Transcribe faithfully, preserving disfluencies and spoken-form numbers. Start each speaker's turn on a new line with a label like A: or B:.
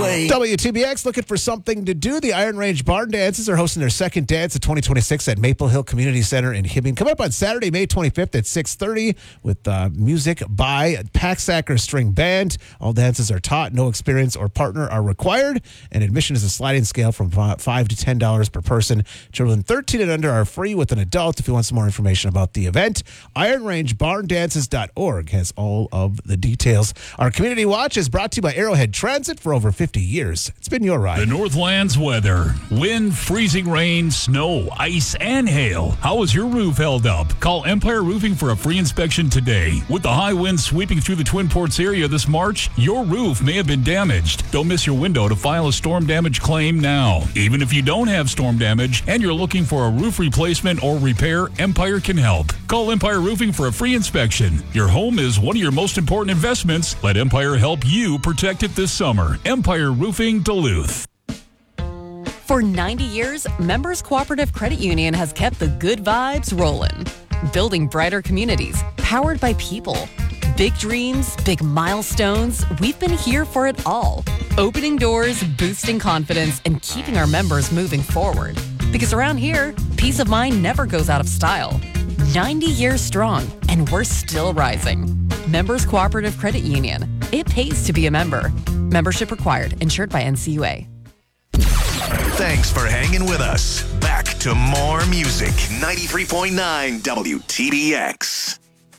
A: W T B X looking for something to do. The Iron Range Barn Dances are hosting their second dance of twenty twenty-six at Maple Hill Community Center in Hibbing. Coming up on Saturday, May twenty-fifth at six thirty with uh, music by Packsacker String Band. All dances are taught. No experience or partner are required. And admission is a sliding scale from five to ten dollars per person. Children thirteen and under are free with an adult. If you want some more information about the event, iron range barn dances dot org has all of the details. Our Community Watch is brought to you by Arrowhead Transit for over fifty years. It's been your ride.
B: The Northlands weather. Wind, freezing rain, snow, ice, and hail. How is your roof held up? Call Empire Roofing for a free inspection today. With the high winds sweeping through the Twin Ports area this March, your roof may have been damaged. Don't miss your window to file a storm damage claim now. Even if you don't have storm damage and you're looking for a roof replacement or repair, Empire can help. Call Empire Roofing for a free inspection. Your home is one of your most important investments. Let Empire help you protect it this summer. Empire Roofing Duluth.
C: For ninety years, Members Cooperative Credit Union has kept the good vibes rolling. Building brighter communities, powered by people. Big dreams, big milestones, we've been here for it all. Opening doors, boosting confidence, and keeping our members moving forward. Because around here, peace of mind never goes out of style. ninety years strong, and we're still rising. Members Cooperative Credit Union. It pays to be a member. Membership required. Insured by N C U A.
D: Thanks for hanging with us. Back to more music. ninety-three point nine W T B X.